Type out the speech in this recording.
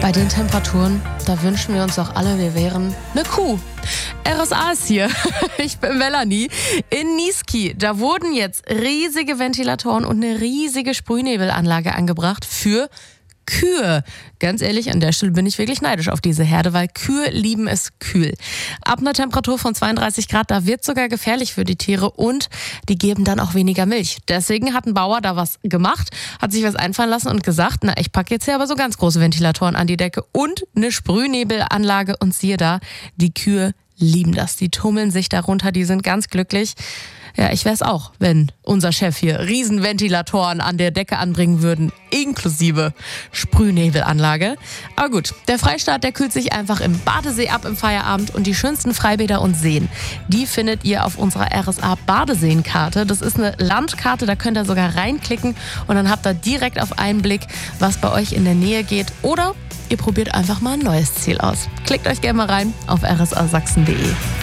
Bei den Temperaturen, da wünschen wir uns doch alle, wir wären eine Kuh. RSA ist hier. Ich bin Melanie. In Niesky, da wurden jetzt riesige Ventilatoren und eine riesige Sprühnebelanlage angebracht für Kühe. Ganz ehrlich, an der Stelle bin ich wirklich neidisch auf diese Herde, weil Kühe lieben es kühl. Ab einer Temperatur von 32 Grad, da wird sogar gefährlich für die Tiere und die geben dann auch weniger Milch. Deswegen hat ein Bauer da was gemacht, hat sich was einfallen lassen und gesagt, na, ich packe jetzt hier aber so ganz große Ventilatoren an die Decke und eine Sprühnebelanlage und siehe da, die Kühe lieben das. Die tummeln sich darunter, die sind ganz glücklich. Ja, ich wär's auch, wenn unser Chef hier Riesenventilatoren an der Decke anbringen würden, inklusive Sprühnebelanlage. Aber gut, der Freistaat, der kühlt sich einfach im Badesee ab im Feierabend und die schönsten Freibäder und Seen, die findet ihr auf unserer RSA Badeseenkarte. Das ist eine Landkarte, da könnt ihr sogar reinklicken und dann habt ihr direkt auf einen Blick, was bei euch in der Nähe geht. Oder ihr probiert einfach mal ein neues Ziel aus. Klickt euch gerne mal rein auf rsasachsen.de.